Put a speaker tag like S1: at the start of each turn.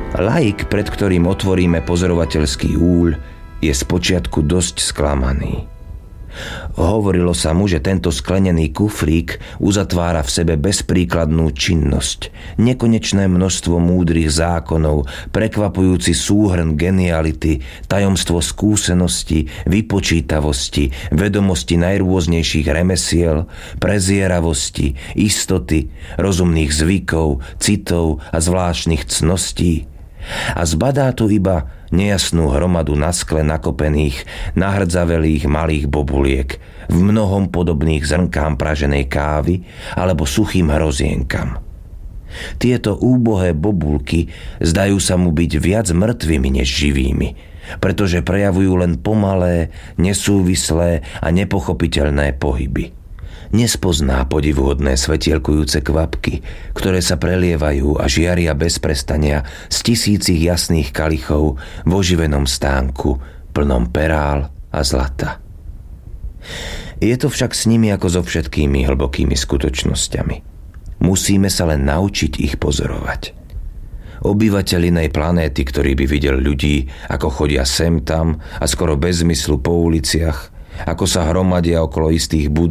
S1: Laik, pred ktorým otvoríme pozorovateľský úľ, je spočiatku dosť sklamaný. Hovorilo sa mu, že tento sklenený kufrík uzatvára v sebe bezpríkladnú činnosť, nekonečné množstvo múdrych zákonov, prekvapujúci súhrn geniality, tajomstvo skúsenosti, vypočítavosti, vedomosti najrôznejších remesiel, prezieravosti, istoty, rozumných zvykov, citov a zvláštnych cností. A zbadá tu iba nejasnú hromadu na skle nakopených, nahrdzavelých malých bobuliek, v mnohom podobných zrnkám praženej kávy alebo suchým hrozienkam. Tieto úbohé bobulky zdajú sa mu byť viac mŕtvými než živými, pretože prejavujú len pomalé, nesúvislé a nepochopiteľné pohyby. Nespozná podivuhodné svetielkujúce kvapky, ktoré sa prelievajú a žiaria bez prestania z tisícich jasných kalichov v oživenom stánku plnom perál a zlata. Je to však s nimi ako so všetkými hlbokými skutočnosťami. Musíme sa len naučiť ich pozorovať. Obyvateľ inej planéty, ktorý by videl ľudí, ako chodia sem tam a skoro bez zmyslu po uliciach, ako sa hromadia okolo istých budov